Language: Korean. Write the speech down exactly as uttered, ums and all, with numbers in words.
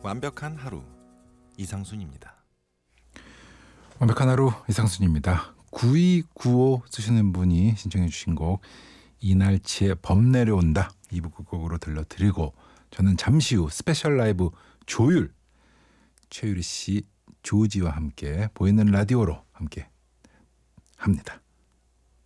완벽한 하루 이상순입니다. 완벽한 하루 이상순입니다. 구이구오 쓰시는 분이 신청해 주신 곡 이날치의 범 내려온다 이 부 끝곡으로 들려드리고 저는 잠시 후 스페셜 라이브 조율 최유리 씨 조지와 함께 보이는 라디오로 함께 합니다.